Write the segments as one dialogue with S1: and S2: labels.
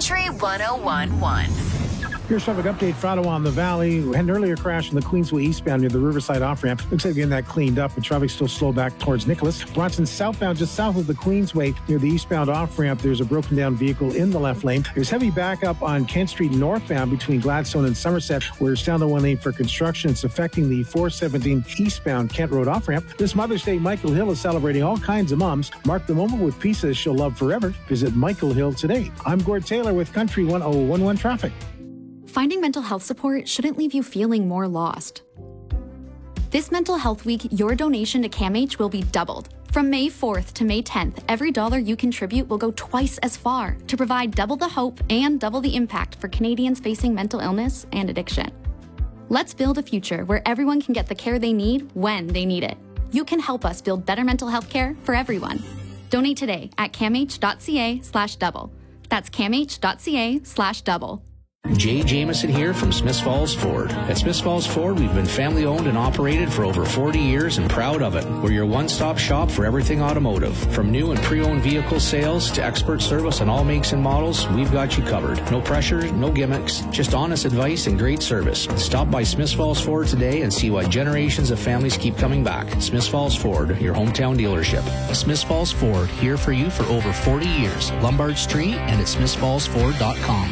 S1: Country 101.1.
S2: Here's traffic update for Ottawa in the Valley. We had an earlier crash in the Queensway eastbound near the Riverside off-ramp. Looks like getting that cleaned up, but traffic's still slow back towards Nicholas. Bronson southbound, just south of the Queensway near the eastbound off-ramp. There's a broken down vehicle in the left lane. There's heavy backup on Kent Street northbound between Gladstone and Somerset, where it's down the one lane for construction. It's affecting the 417 eastbound Kent Road off-ramp. This Mother's Day, Michael Hill is celebrating all kinds of moms. Mark the moment with pieces she'll love forever. Visit Michael Hill today. I'm Gord Taylor with Country 101.1 Traffic.
S3: Finding mental health support shouldn't leave you feeling more lost. This Mental Health Week, your donation to CAMH will be doubled. From May 4th to May 10th, every dollar you contribute will go twice as far to provide double the hope and double the impact for Canadians facing mental illness and addiction. Let's build a future where everyone can get the care they need when they need it. You can help us build better mental health care for everyone. Donate today at camh.ca/double. That's camh.ca/double.
S4: Jay Jameson here from Smiths Falls Ford. At Smiths Falls Ford, we've been family owned and operated for over 40 years and proud of it. We're your one-stop shop for everything automotive. From new and pre-owned vehicle sales to expert service on all makes and models, we've got you covered. No pressure, no gimmicks, just honest advice and great service. Stop by Smiths Falls Ford today and see why generations of families keep coming back. Smiths Falls Ford, your hometown dealership. Smiths Falls Ford, here for you for over 40 years. Lombard Street and at smithsfallsford.com.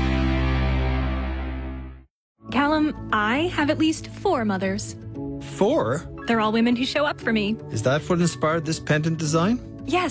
S5: Callum, I have at least 4 mothers.
S6: 4?
S5: They're all women who show up for me.
S6: Is that what inspired this pendant design?